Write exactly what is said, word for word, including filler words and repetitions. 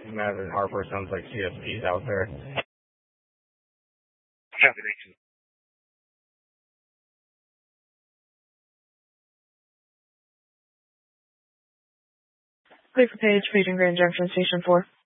Madison Harper sounds like C S P's out there. Clear for page, paging Grand Junction, Station four.